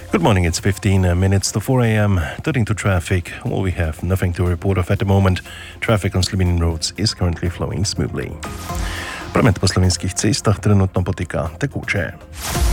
Good morning, it's 15 minutes to 4 a.m. Turning to traffic, well, we have nothing to report of at the moment. Traffic on Slovenian roads is currently flowing smoothly. Promet po slovenskih cestah trenutno poteka tekoče.